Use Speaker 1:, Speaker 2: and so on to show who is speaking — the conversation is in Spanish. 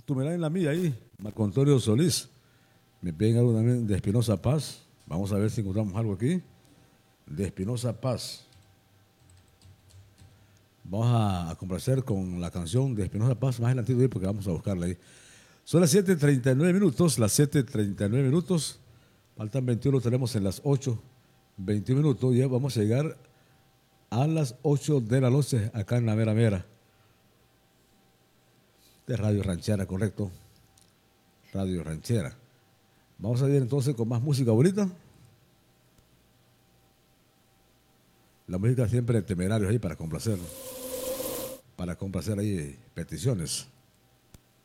Speaker 1: tú me das en la mía ahí, Marco Antonio Solís. Me piden algo también de Espinosa Paz. Vamos a ver si encontramos algo aquí. De Espinosa Paz. Vamos a complacer con la canción de Espinosa Paz más adelante porque vamos a buscarla ahí. Son las 7:39 minutos, las 7:39 minutos. Faltan 21, tenemos en las 8:21 minutos. Ya vamos a llegar a las 8 de la noche acá en la Mera Mera. De Radio Ranchera, correcto. Radio Ranchera. Vamos a ir entonces con más música bonita. La música siempre de Temerarios ahí para complacer ahí peticiones.